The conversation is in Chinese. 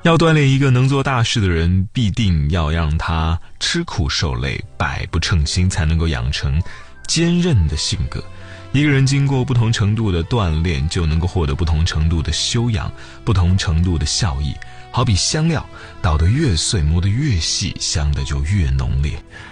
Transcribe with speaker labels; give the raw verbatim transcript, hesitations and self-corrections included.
Speaker 1: 要锻炼一个能做大事的人，必定要让他吃苦受累，百不称心，才能够养成坚韧的性格。一个人经过不同程度的锻炼，就能够获得不同程度的修养，不同程度的效益。好比香料，捣得越碎，磨得越细，香的就越浓烈。